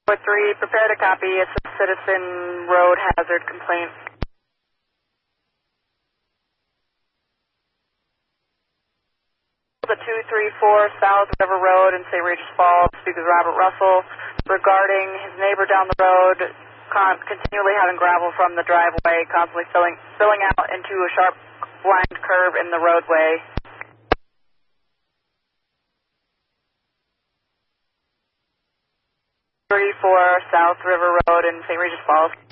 3, prepare to copy a citizen road hazard complaint. The 234 South River Road in St. Regis Falls, speak with Robert Russell regarding his neighbor down the road continually having gravel from the driveway, constantly filling out into a sharp blind curve in the roadway. 34 South River Road in St. Regis Falls.